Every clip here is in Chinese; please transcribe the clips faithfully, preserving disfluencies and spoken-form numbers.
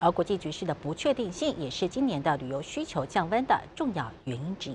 而国际局势的不确定性也是今年的旅游需求降温的重要原因之一。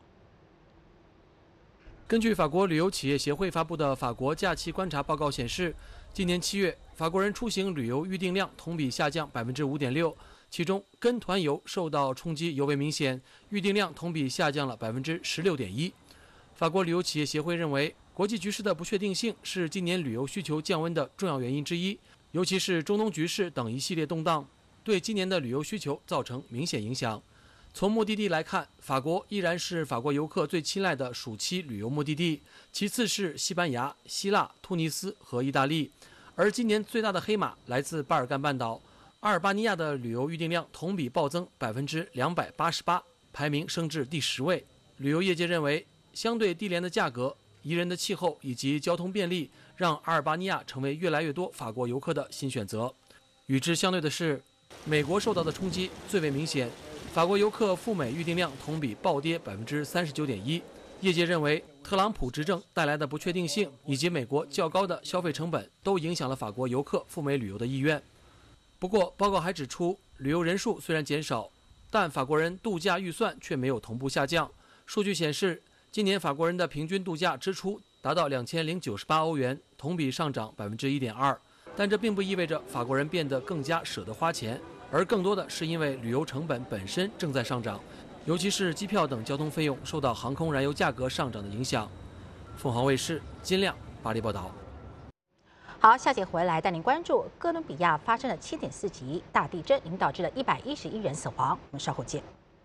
根据法国旅游企业协会发布的法国假期观察报告显示，今年七月，法国人出行旅游预订量同比下降百分之五点六，其中跟团游受到冲击尤为明显，预订量同比下降了百分之十六点一。法国旅游企业协会认为，国际局势的不确定性是今年旅游需求降温的重要原因之一，尤其是中东局势等一系列动荡，对今年的旅游需求造成明显影响。从目的地来看，法国依然是法国游客最青睐的暑期旅游目的地，其次是西班牙、希腊、突尼斯和意大利。而今年最大的黑马来自巴尔干半岛，阿尔巴尼亚的旅游预订量同比暴增百分之两百八十八，排名升至第十位。旅游业界认为，相对低廉的价格、宜人的气候以及交通便利，让阿尔巴尼亚成为越来越多法国游客的新选择。与之相对的是，美国受到的冲击最为明显。法国游客赴美预订量同比暴跌百分之三十九点一。业界认为，特朗普执政带来的不确定性以及美国较高的消费成本，都影响了法国游客赴美旅游的意愿。不过，报告还指出，旅游人数虽然减少，但法国人度假预算却没有同步下降。数据显示，今年法国人的平均度假支出达到两千零九十八欧元，同比上涨百分之一点二。但这并不意味着法国人变得更加舍得花钱。而更多的是因为旅游成本本身正在上涨，尤其是机票等交通费用受到航空燃油价格上涨的影响。凤凰卫视金亮巴黎报道。 好，下节回来带您关注哥伦比亚发生了七点四级大地震，已经导致了一百一十一人死亡。我们稍后见。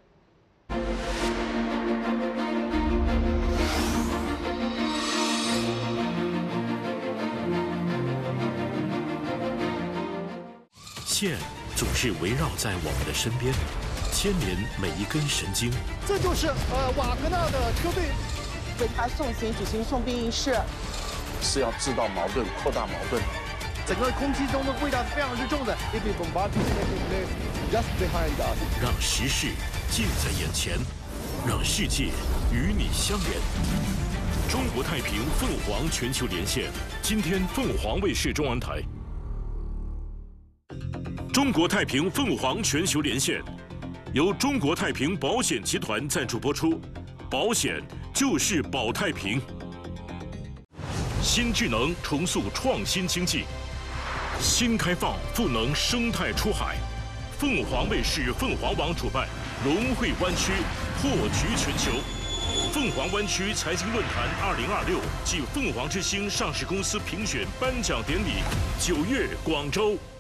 线总是围绕在我们的身边，牵连每一根神经。 这就是呃瓦格纳的车队为他送行举行送殡仪式， 是要制造矛盾、扩大矛盾。 整个空气中的味道是非常之重的。 让时事近在眼前，让世界与你相连。中国太平凤凰全球连线，今天凤凰卫视中文台。中国太平凤凰全球连线，由中国太平保险集团赞助播出。保险就是保太平。新智能重塑创新经济，新开放赋能生态出海。凤凰卫视凤凰网主办融汇湾区破局全球。凤凰湾区财经论坛二零二六暨凤凰之星上市公司评选颁奖典礼，九月广州。